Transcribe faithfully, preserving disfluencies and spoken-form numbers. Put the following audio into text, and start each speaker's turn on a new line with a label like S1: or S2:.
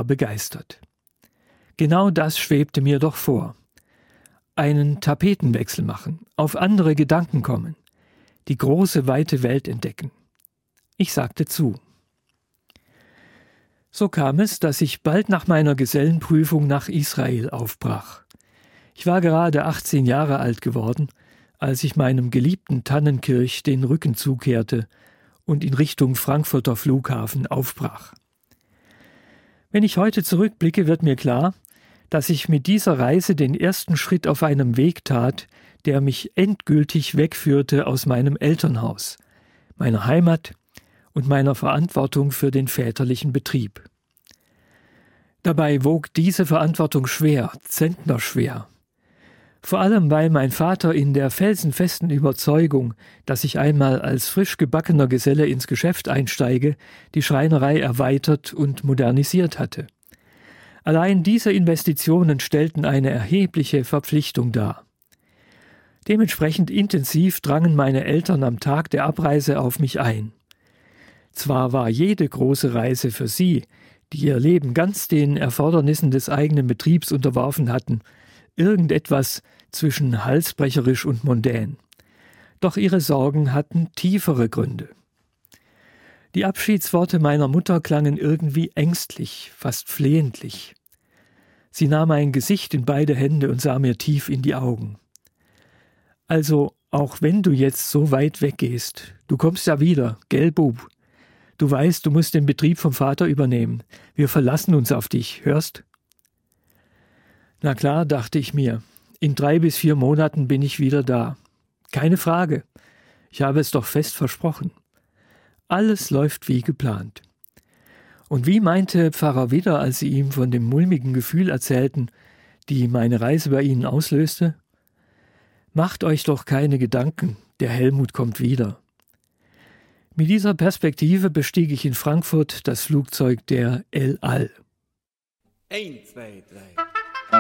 S1: war begeistert. Genau das schwebte mir doch vor. Einen Tapetenwechsel machen, auf andere Gedanken kommen, die große, weite Welt entdecken. Ich sagte zu. So kam es, dass ich bald nach meiner Gesellenprüfung nach Israel aufbrach. Ich war gerade achtzehn Jahre alt geworden, als ich meinem geliebten Tannenkirch den Rücken zukehrte und in Richtung Frankfurter Flughafen aufbrach. Wenn ich heute zurückblicke, wird mir klar, dass ich mit dieser Reise den ersten Schritt auf einem Weg tat, der mich endgültig wegführte aus meinem Elternhaus, meiner Heimat und meiner Verantwortung für den väterlichen Betrieb. Dabei wog diese Verantwortung schwer, zentnerschwer. Vor allem, weil mein Vater in der felsenfesten Überzeugung, dass ich einmal als frisch gebackener Geselle ins Geschäft einsteige, die Schreinerei erweitert und modernisiert hatte. Allein diese Investitionen stellten eine erhebliche Verpflichtung dar. Dementsprechend intensiv drangen meine Eltern am Tag der Abreise auf mich ein. Zwar war jede große Reise für sie, die ihr Leben ganz den Erfordernissen des eigenen Betriebs unterworfen hatten, irgendetwas zwischen halsbrecherisch und mondän. Doch ihre Sorgen hatten tiefere Gründe. Die Abschiedsworte meiner Mutter klangen irgendwie ängstlich, fast flehentlich. Sie nahm mein Gesicht in beide Hände und sah mir tief in die Augen. Also, auch wenn du jetzt so weit weggehst, du kommst ja wieder, gell, Bub? Du weißt, du musst den Betrieb vom Vater übernehmen. Wir verlassen uns auf dich, hörst? Na klar, dachte ich mir, in drei bis vier Monaten bin ich wieder da. Keine Frage. Ich habe es doch fest versprochen. Alles läuft wie geplant. Und wie meinte Pfarrer Widder, als sie ihm von dem mulmigen Gefühl erzählten, die meine Reise bei ihnen auslöste? Macht euch doch keine Gedanken, der Helmut kommt wieder. Mit dieser Perspektive bestieg ich in Frankfurt das Flugzeug der El Al.
S2: Eins, zwei, drei.